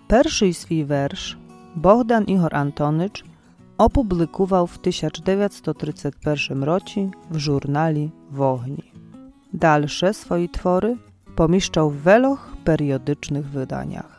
Перший свій верш Богдан Ігор Антонич опублікував в 1931 році w żurnali Wogni. Dalsze swoje twory pomieszczał w wieloch periodycznych wydaniach.